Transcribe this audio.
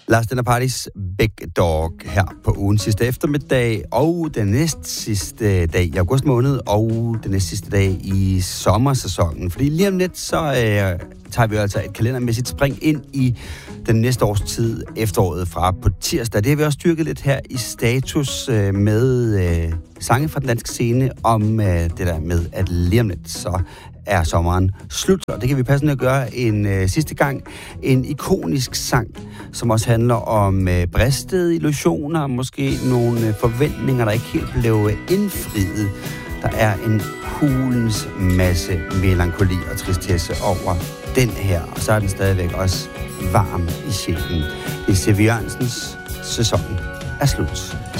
Last Dinner Parties Big Dog her på ugen sidste eftermiddag, og den næst sidste dag i august måned, og den næst sidste dag i sommersæsonen. Fordi lige om lidt, så tager vi altså et kalendermæssigt spring ind i den næste års tid, efteråret fra på tirsdag. Det har vi også styrket lidt her i status med sange fra den danske scene om det der med, at lige om lidt, så er sommeren slut. Og det kan vi passende gøre en sidste gang. En ikonisk sang, som også handler om bristede illusioner, måske nogle forventninger, der ikke helt blev indfriet. Der er en hulens masse melankoli og tristesse over den her, og så er den stadigvæk også varm i sjælen. Det er C.V. Jørgensens sæson er slut.